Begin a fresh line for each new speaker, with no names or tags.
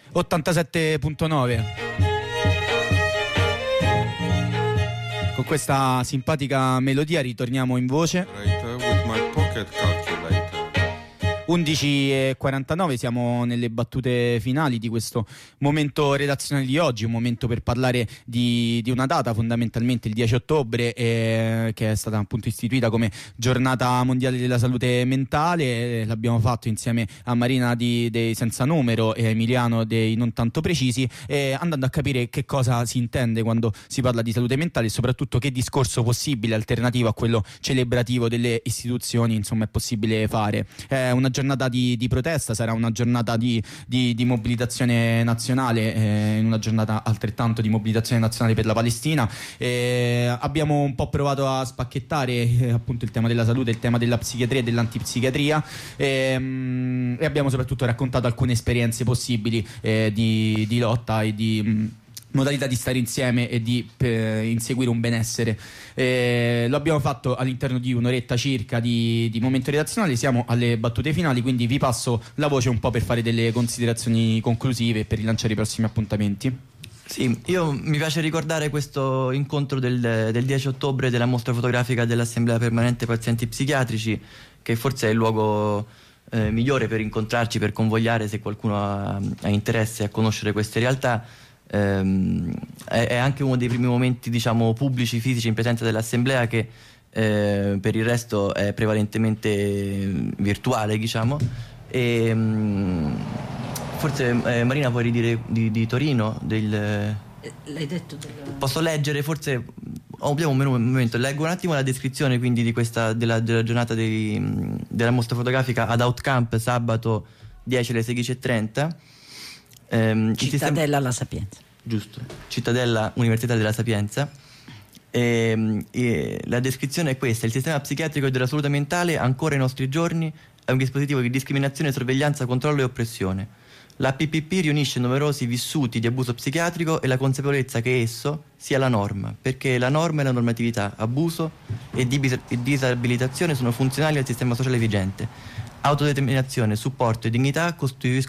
87.9. Con questa simpatica melodia ritorniamo in voce. 11:49, siamo nelle battute finali di questo momento redazionale di oggi, un momento per parlare di una data, fondamentalmente il 10 ottobre, che è stata appunto istituita come giornata mondiale della salute mentale. L'abbiamo fatto insieme a Marina dei Senza Numero e a Emiliano dei Non Tanto Precisi, andando a capire che cosa si intende quando si parla di salute mentale e soprattutto che discorso possibile, alternativo a quello celebrativo delle istituzioni, insomma, è possibile fare. È una giornata di protesta, sarà una giornata di mobilitazione nazionale, in una giornata altrettanto di mobilitazione nazionale per la Palestina. Abbiamo un po' provato a spacchettare appunto il tema della salute, il tema della psichiatria e dell'antipsichiatria, e abbiamo soprattutto raccontato alcune esperienze possibili di lotta e di modalità di stare insieme e di inseguire un benessere. Lo abbiamo fatto all'interno di un'oretta circa di momento redazionale. Siamo alle battute finali, quindi vi passo la voce un po' per fare delle considerazioni conclusive e per rilanciare i prossimi appuntamenti.
Sì, mi piace ricordare questo incontro del 10 ottobre della mostra fotografica dell'Assemblea Permanente Pazienti Psichiatrici, che forse è il luogo migliore per incontrarci, per convogliare se qualcuno ha interesse a conoscere queste realtà. È anche uno dei primi momenti, diciamo, pubblici, fisici in presenza dell'assemblea, che per il resto è prevalentemente virtuale, diciamo. E forse Marina puoi ridire di Torino
l'hai detto
Posso leggere, forse abbiamo un momento, leggo un attimo la descrizione quindi di questa della giornata della mostra fotografica ad Outcamp, sabato 10 alle 16:30.
Cittadella La Sapienza.
Giusto, Cittadella Università della Sapienza. La descrizione è questa: il sistema psichiatrico della salute mentale ancora ai nostri giorni è un dispositivo di discriminazione, sorveglianza, controllo e oppressione. La PPP riunisce numerosi vissuti di abuso psichiatrico e la consapevolezza che esso sia la norma, perché la norma e la normatività, abuso e disabilitazione sono funzionali al sistema sociale vigente. Autodeterminazione, supporto e dignità